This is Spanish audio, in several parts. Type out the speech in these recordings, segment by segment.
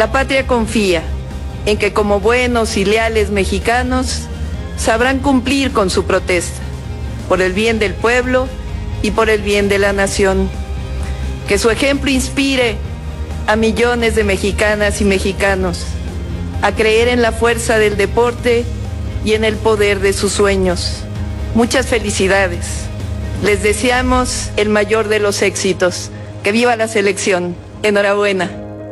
La patria confía en que como buenos y leales mexicanos sabrán cumplir con su protesta, por el bien del pueblo y por el bien de la nación. Que su ejemplo inspire a millones de mexicanas y mexicanos a creer en la fuerza del deporte y en el poder de sus sueños. Muchas felicidades. Les deseamos el mayor de los éxitos. Que viva la selección. Enhorabuena.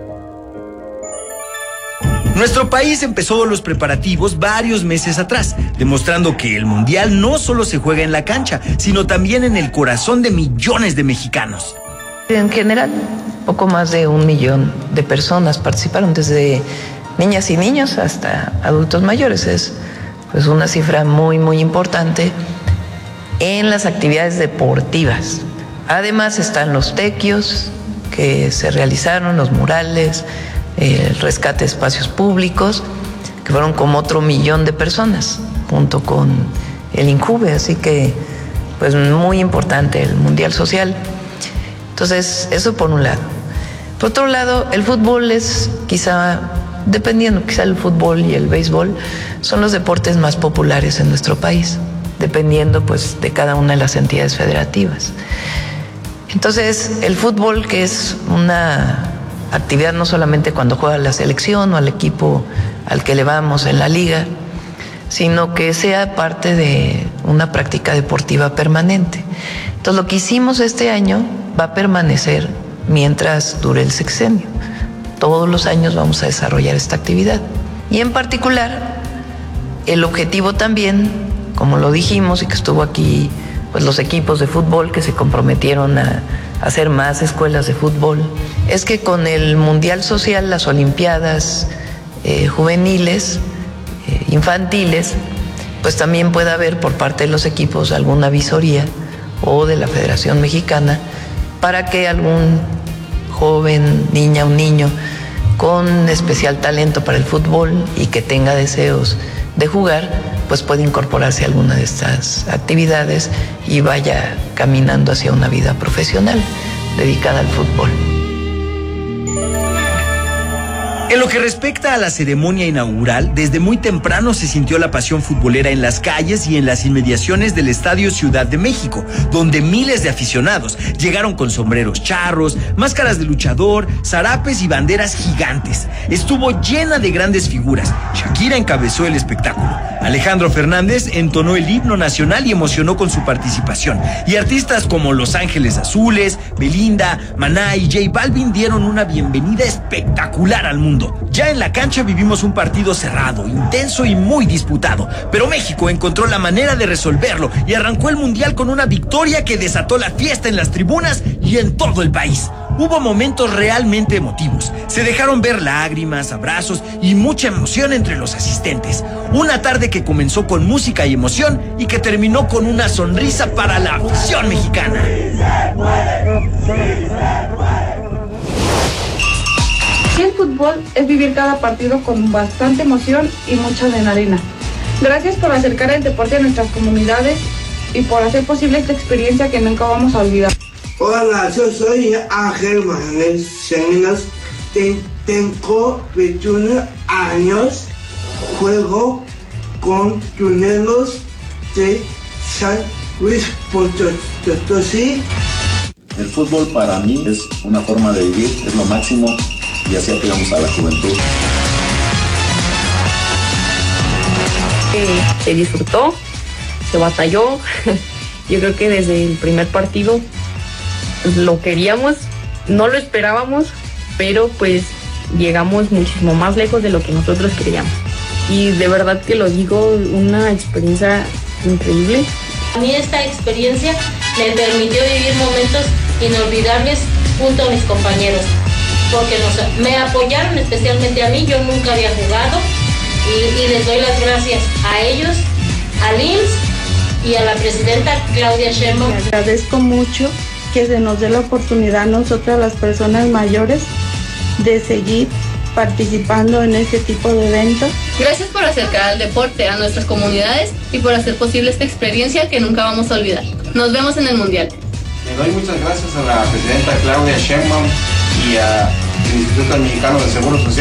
Nuestro país empezó los preparativos varios meses atrás, demostrando que el Mundial no solo se juega en la cancha, sino también en el corazón de millones de mexicanos. En general, poco más de 1 millón de personas participaron, desde niñas y niños hasta adultos mayores. Es pues una cifra muy, muy importante en las actividades deportivas. Además están los tequios que se realizaron, los murales, el rescate de espacios públicos, que fueron como otro 1 millón de personas, junto con el INJUVE, así que pues muy importante el Mundial Social. Entonces, eso por un lado. Por otro lado, el fútbol es quizá el fútbol y el béisbol son los deportes más populares en nuestro país, dependiendo pues de cada una de las entidades federativas. Entonces, el fútbol, que es una actividad no solamente cuando juega la selección o al equipo al que le vamos en la liga, sino que sea parte de una práctica deportiva permanente. Entonces, lo que hicimos este año va a permanecer mientras dure el sexenio. Todos los años vamos a desarrollar esta actividad. Y en particular, el objetivo también, como lo dijimos y que estuvo aquí, pues los equipos de fútbol que se comprometieron a hacer más escuelas de fútbol, es que con el Mundial Social, las Olimpiadas juveniles, infantiles, pues también pueda haber por parte de los equipos alguna visoría o de la Federación Mexicana para que algún joven, niña o niño con especial talento para el fútbol y que tenga deseos de jugar, pues puede incorporarse a alguna de estas actividades y vaya caminando hacia una vida profesional dedicada al fútbol. En lo que respecta a la ceremonia inaugural, desde muy temprano se sintió la pasión futbolera en las calles y en las inmediaciones del Estadio Ciudad de México, donde miles de aficionados llegaron con sombreros charros, máscaras de luchador, zarapes y banderas gigantes. Estuvo llena de grandes figuras. Shakira encabezó el espectáculo. Alejandro Fernández entonó el himno nacional y emocionó con su participación. Y artistas como Los Ángeles Azules, Belinda, Maná y J Balvin dieron una bienvenida espectacular al mundo. Ya en la cancha vivimos un partido cerrado, intenso y muy disputado, pero México encontró la manera de resolverlo y arrancó el Mundial con una victoria que desató la fiesta en las tribunas y en todo el país. Hubo momentos realmente emotivos. Se dejaron ver lágrimas, abrazos y mucha emoción entre los asistentes. Una tarde que comenzó con música y emoción y que terminó con una sonrisa para la afición mexicana. El fútbol es vivir cada partido con bastante emoción y mucha adrenalina. Gracias por acercar el deporte a nuestras comunidades y por hacer posible esta experiencia que nunca vamos a olvidar. Hola, yo soy Ángel Manuel Salinas, tengo 21 años, juego con Tuneros de San Luis Potosí. El fútbol para mí es una forma de vivir, es lo máximo. Y así apoyamos a la juventud. Se disfrutó, se batalló. Yo creo que desde el primer partido lo queríamos, no lo esperábamos, pero pues llegamos muchísimo más lejos de lo que nosotros queríamos. Y de verdad que lo digo, una experiencia increíble. A mí esta experiencia me permitió vivir momentos inolvidables junto a mis compañeros, porque me apoyaron especialmente a mí. Yo nunca había jugado y les doy las gracias a ellos, al IMSS y a la presidenta Claudia Sheinbaum. Agradezco mucho que se nos dé la oportunidad a nosotras, las personas mayores, de seguir participando en este tipo de eventos. Gracias por acercar al deporte a nuestras comunidades y por hacer posible esta experiencia que nunca vamos a olvidar. Nos vemos en el Mundial. Le doy muchas gracias a la presidenta Claudia Sheinbaum y al Instituto Mexicano de Seguro Social.